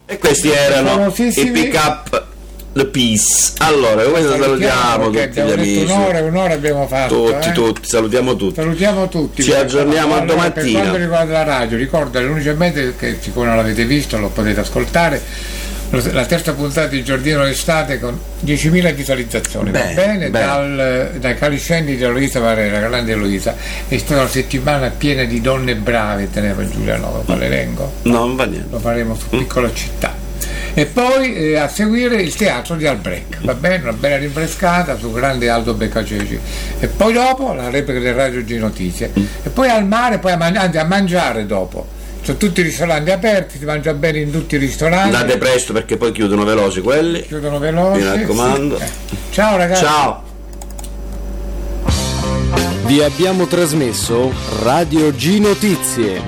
E questi erano i Pick Up The Peace. Allora, questo salutiamo tutti gli amici. Un'ora abbiamo fatto. Tutti, salutiamo tutti. Ci aggiorniamo a domattina. Per quanto riguarda la radio, ricordo alle 11:30, che siccome non l'avete visto lo potete ascoltare, la terza puntata di Giardino d'Estate con 10.000 visualizzazioni. Va bene. Dai caliscendi di Eloisa Varela, grande Eloisa. È stata una settimana piena di donne brave, teneva Giuliano, fa l'elenco? No, non va niente. Lo faremo su Piccola Città. E poi a seguire il teatro di Albrecht, va bene? Una bella rinfrescata su grande Aldo Beccaceci. E poi dopo la replica del Radio G Notizie. E poi al mare, poi a mangiare dopo. Sono tutti i ristoranti aperti, si mangia bene in tutti i ristoranti. Andate presto perché poi chiudono veloci quelli. Mi raccomando. Sì. Ciao ragazzi. Ciao. Vi abbiamo trasmesso Radio G Notizie.